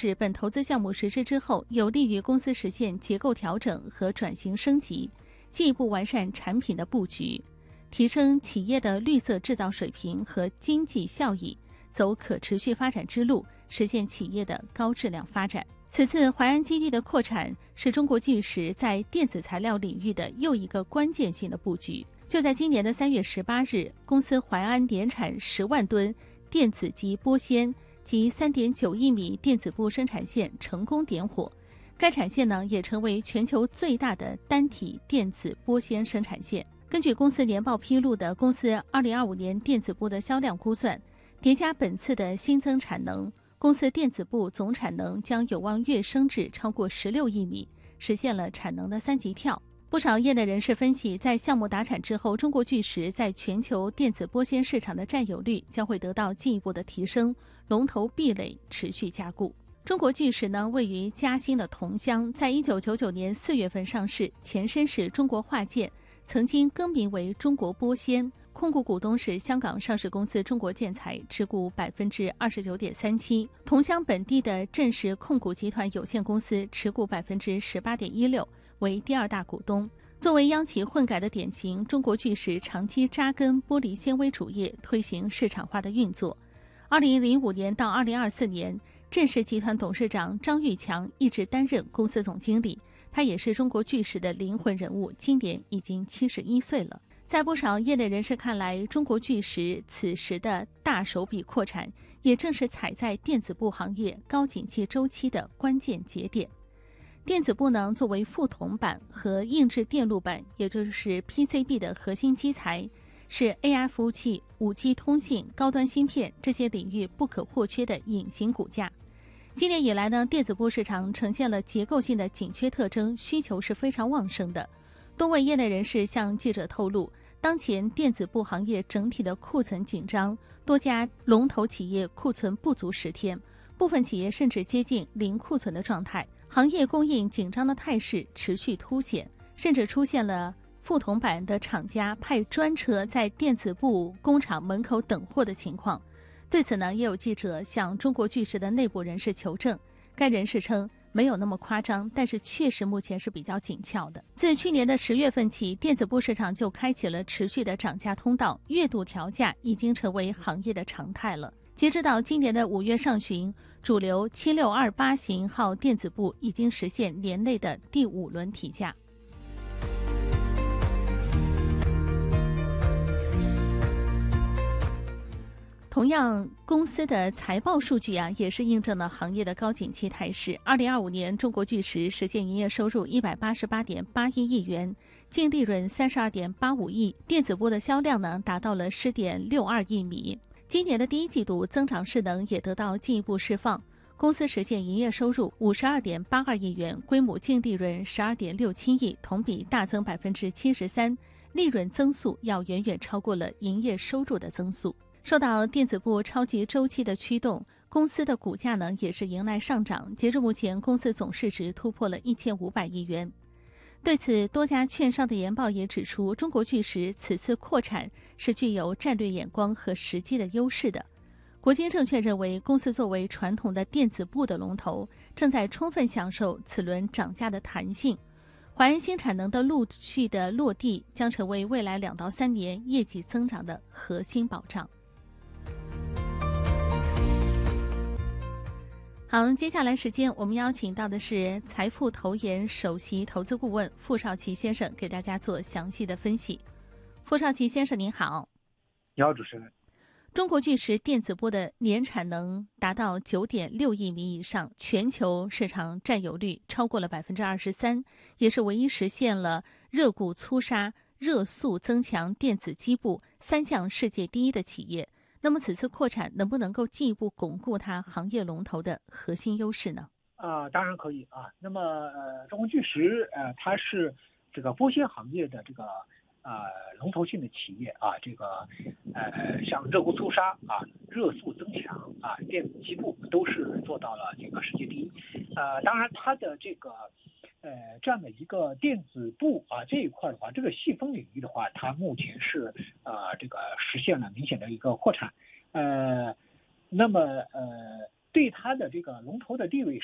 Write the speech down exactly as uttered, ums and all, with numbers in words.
示，本投资项目实施之后，有利于公司实现结构调整和转型升级，进一步完善产品的布局，提升企业的绿色制造水平和经济效益，走可持续发展之路，实现企业的高质量发展。此次淮安基地的扩产是中国巨石在电子材料领域的又一个关键性的布局。就在今年的三月十八日，公司淮安年产十万吨电子级玻纤及三点九亿米电子布生产线成功点火，该产线呢也成为全球最大的单体电子玻纤生产线。根据公司年报披露的公司二零二五年电子布的销量估算，叠加本次的新增产能，公司电子布总产能将有望跃升至超过十六亿米，实现了产能的三级跳。不少业内人士分析，在项目达产之后，中国巨石在全球电子玻纤市场的占有率将会得到进一步的提升，龙头壁垒持续加固。中国巨石呢，位于嘉兴的桐乡，在一九九九年四月份上市，前身是中国化建，曾经更名为中国玻纤，控股股东是香港上市公司中国建材，持股百分之二十九点三七，桐乡本地的振石控股集团有限公司持股百分之十八点一六。为第二大股东。作为央企混改的典型，中国巨石长期扎根玻璃纤维主业，推行市场化的运作。二零零五年到二零二四年，振石集团董事长张玉强一直担任公司总经理，他也是中国巨石的灵魂人物，今年已经七十一岁了。在不少业内人士看来，中国巨石此时的大手笔扩产，也正是踩在电子布行业高景气周期的关键节点。电子布呢，作为副铜板和硬质电路板，也就是 P C B 的核心基材，是 A I 服务器、五 G 通信、高端芯片这些领域不可或缺的隐形骨架。今年以来呢，电子布市场呈现了结构性的紧缺特征，需求是非常旺盛的。多位业内人士向记者透露，当前电子布行业整体的库存紧张，多家龙头企业库存不足十天，部分企业甚至接近零库存的状态。行业供应紧张的态势持续凸显，甚至出现了副铜板的厂家派专车在电子布工厂门口等货的情况。对此呢，也有记者向中国巨石的内部人士求证，该人士称没有那么夸张，但是确实目前是比较紧俏的。自去年的十月份起，电子布市场就开启了持续的涨价通道，月度调价已经成为行业的常态了。截止到今年的五月上旬，主流七六二八型号电子布已经实现年内的第五轮提价。同样，公司的财报数据啊，也是印证了行业的高景气态势。二零二五年，中国巨石实现营业收入一百八十八点八一亿元，净利润三十二点八五亿，电子布的销量呢达到了十点六二亿米。今年的第一季度增长势能也得到进一步释放，公司实现营业收入五十二点八二亿元，规模净利润十二点六七亿，同比大增百分之七十三，利润增速要远远超过了营业收入的增速。受到电子布超级周期的驱动，公司的股价呢也是迎来上涨，截至目前，公司总市值突破了一千五百亿元。对此，多家券商的研报也指出，中国巨石此次扩产是具有战略眼光和实际的优势的。国金证券认为，公司作为传统的电子布的龙头，正在充分享受此轮涨价的弹性。淮安新产能的陆续的落地，将成为未来两到三年业绩增长的核心保障。好，接下来时间我们邀请到的是财富投研首席投资顾问傅少奇先生，给大家做详细的分析。傅少奇先生您好。 你好，主持人。 中国巨石电子布的年产能达到九点六亿米以上，全球市场占有率超过了百分之二十三，也是唯一实现了热固粗纱、热塑增强电子基部三项世界第一的企业。那么此次扩产能不能够进一步巩固它行业龙头的核心优势呢？ 啊、呃，当然可以啊。那么呃，中国巨石呃，它是这个玻纤行业的这个呃龙头性的企业啊，这个呃像热固粗纱啊、热塑增强啊、电子基部都是做到了这个世界第一。呃，当然它的这个呃这样的一个电子布啊这一块的话，这个细分领域的话，它目前是呃这个实现了明显的一个扩产。呃，那么呃对它的这个龙头的地位